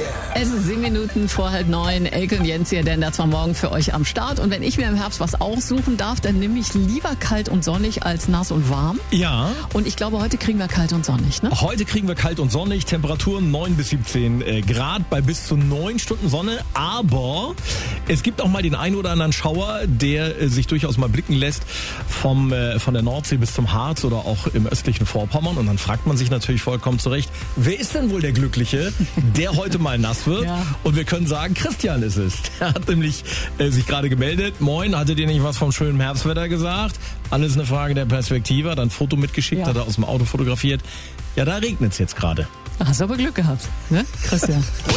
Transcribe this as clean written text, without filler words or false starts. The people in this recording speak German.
Es ist 7 Minuten vor 8:30. Elke und Jens hier, denn das war morgen für euch am Start. Und wenn ich mir im Herbst was aussuchen darf, dann nehme ich lieber kalt und sonnig als nass und warm. Ja. Und ich glaube, heute kriegen wir kalt und sonnig, ne? Heute kriegen wir kalt und sonnig, Temperaturen 9 bis 17 Grad bei bis zu 9 Stunden Sonne. Aber es gibt auch mal den einen oder anderen Schauer, der sich durchaus mal blicken lässt von der Nordsee bis zum Harz oder auch im östlichen Vorpommern. Und dann fragt man sich natürlich vollkommen zurecht, wer ist denn wohl der Glückliche, der heute mal nass wird? Ja. Und wir können sagen, Christian ist es. Der hat nämlich sich gerade gemeldet. Moin, hattet ihr nicht was vom schönen Herbstwetter gesagt? Alles eine Frage der Perspektive. Hat ein Foto mitgeschickt, hat er aus dem Auto fotografiert. Ja, da regnet es jetzt gerade. Hast aber Glück gehabt, ne, Christian?